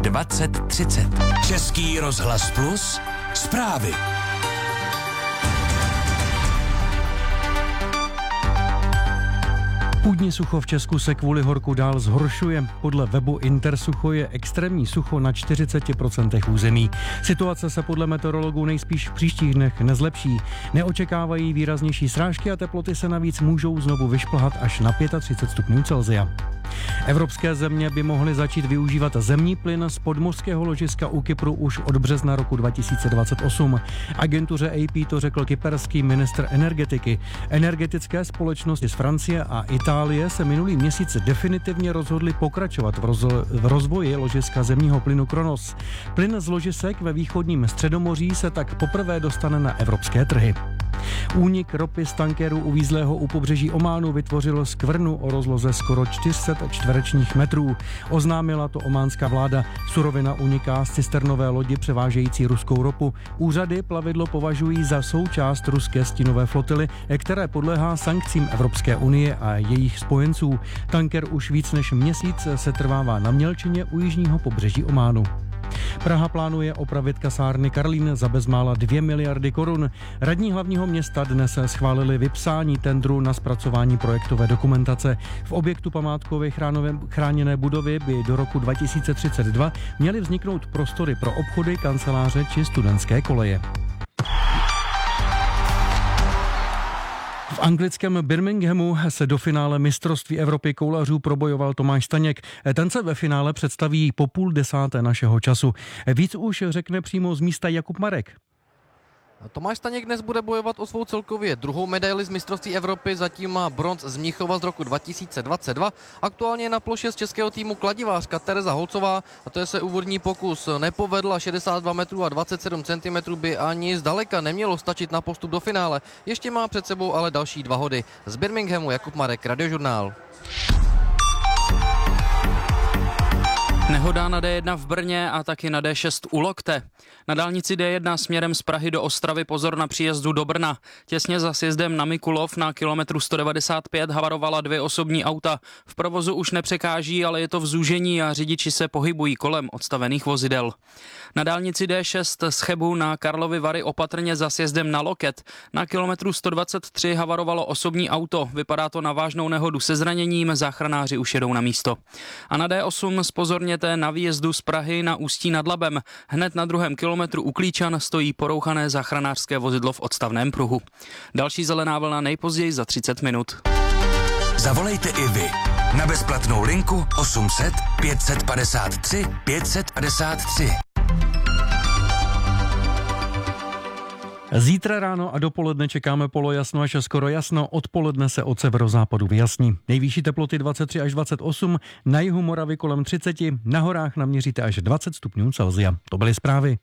2030. Český rozhlas Plus, zprávy. Půdní sucho v Česku se kvůli horku dál zhoršuje. Podle webu Intersucho je extrémní sucho na 40% území. Situace se podle meteorologů nejspíš v příštích dnech nezlepší. Neočekávají výraznější srážky a teploty se navíc můžou znovu vyšplhat až na 35 stupňů Celsia. Evropské země by mohly začít využívat zemní plyn z podmořského ložiska u Kypru už od března roku 2028. Agentuře AP to řekl kyperský ministr energetiky. Energetické společnosti z Francie a Itálie se minulý měsíc definitivně rozhodly pokračovat v rozvoji ložiska zemního plynu Kronos. Plyn z ložisek ve východním Středomoří se tak poprvé dostane na evropské trhy. Únik ropy z tankeru uvízlého u pobřeží Ománu vytvořil skvrnu o rozloze skoro 400 čtverečních metrů. Oznámila to ománská vláda. Surovina uniká z cisternové lodi převážející ruskou ropu. Úřady plavidlo považují za součást ruské stínové flotily, které podléhá sankcím Evropské unie a jejich spojenců. Tanker už víc než měsíc se trvává na mělčině u jižního pobřeží Ománu. Praha plánuje opravit kasárny Karlín za bezmála 2 miliardy korun. Radní hlavního města dnes schválili vypsání tendru na zpracování projektové dokumentace. V objektu památkové chráněné budovy by do roku 2032 měly vzniknout prostory pro obchody, kanceláře či studentské koleje. V anglickém Birminghamu se do finále mistrovství Evropy koulařů probojoval Tomáš Staněk. Ten se ve finále představí po 9:30 našeho času. Víc už řekne přímo z místa Jakub Marek. Tomáš Staněk dnes bude bojovat o svou celkově druhou medaili z mistrovství Evropy, zatím má bronz z Mnichova z roku 2022. Aktuálně na ploše z českého týmu kladivářka Tereza Holcová a to je se úvodní pokus nepovedla. 62 metrů a 27 cm by ani zdaleka nemělo stačit na postup do finále. Ještě má před sebou ale další 2 hody. Z Birminghamu Jakub Marek, Radiožurnál. Nehoda na D1 v Brně a taky na D6 u Lokte. Na dálnici D1 směrem z Prahy do Ostravy pozor na příjezdu do Brna. Těsně za sjezdem na Mikulov na kilometru 195 havarovala 2 osobní auta. V provozu už nepřekáží, ale je to v zúžení a řidiči se pohybují kolem odstavených vozidel. Na dálnici D6 z Chebu na Karlovy Vary opatrně za sjezdem na Loket. Na kilometru 123 havarovalo osobní auto. Vypadá to na vážnou nehodu se zraněním, záchranáři už jedou na místo. A na D8 zpozorněte na výjezdu z Prahy na Ústí nad Labem. Hned na 2. kilometru u Klíčan stojí porouchané záchranářské vozidlo v odstavném pruhu. Další zelená vlna nejpozději za 30 minut. Zavolejte i vy na bezplatnou linku 800 553 553. Zítra ráno a dopoledne čekáme polojasno až skoro jasno, odpoledne se od severozápadu vyjasní. Nejvyšší teploty 23 až 28, na jihu Moravy kolem 30, na horách naměříte až 20 stupňů Celsia. To byly zprávy.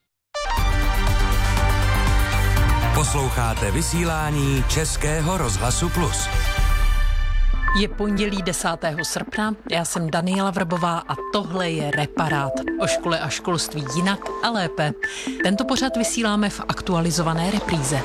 Posloucháte vysílání Českého rozhlasu Plus. Je pondělí 10. srpna, já jsem Daniela Vrbová a tohle je Reparát. O škole a školství jinak a lépe. Tento pořad vysíláme v aktualizované repríze.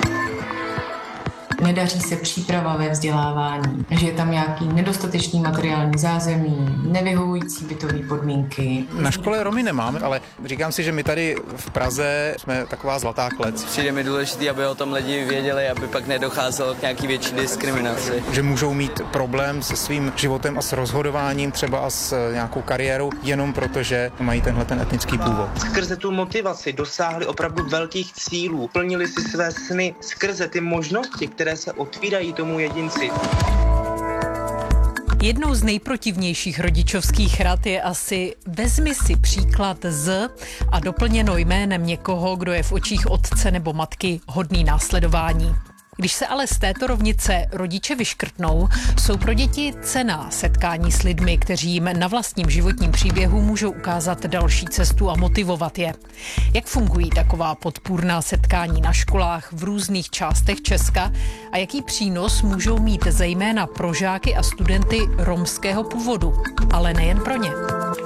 Nedaří se příprava ve vzdělávání, že je tam nějaký nedostatečný materiální zázemí, nevyhovující bytové podmínky. Na škole Romy nemáme, ale říkám si, že my tady v Praze jsme taková zlatá klec. Přijde mi důležité, aby o tom lidi věděli, aby pak nedocházelo k nějaký větší diskriminaci. Že můžou mít problém se svým životem a s rozhodováním, třeba a s nějakou kariérou, jenom protože mají ten etnický původ. Skrze tu motivaci dosáhli opravdu velkých cílů, plnili si své sny skrze ty možnosti, které se otvírají tomu jedinci. Jednou z nejprotivnějších rodičovských rad je asi vezmi si příklad z a doplněno jménem někoho, kdo je v očích otce nebo matky hodný následování. Když se ale z této rovnice rodiče vyškrtnou, jsou pro děti cenná setkání s lidmi, kteří jim na vlastním životním příběhu můžou ukázat další cestu a motivovat je. Jak fungují taková podpůrná setkání na školách v různých částech Česka a jaký přínos můžou mít zejména pro žáky a studenty romského původu, ale nejen pro ně.